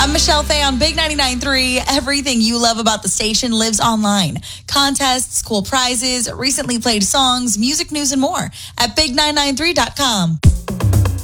I'm Michelle Fay on Big 99.3. Everything you love about the station lives online. Contests, cool prizes, recently played songs, music news, and more at big993.com.